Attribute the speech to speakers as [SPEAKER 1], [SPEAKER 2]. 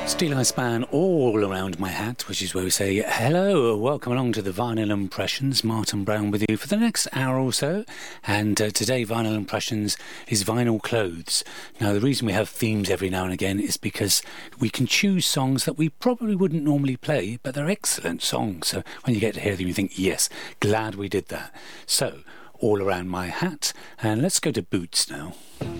[SPEAKER 1] Steel Eye Span all around my hat, which is where we say hello, welcome along to the Vinyl Impressions. Martin Brown with you for the next hour or so. And today Vinyl Impressions is vinyl clothes. Now the reason we have themes every now and again is because we can choose songs that we probably wouldn't normally play, but they're excellent songs. So when you get to hear them you think, yes, glad we did that. So all around my hat, and let's go to Boots now.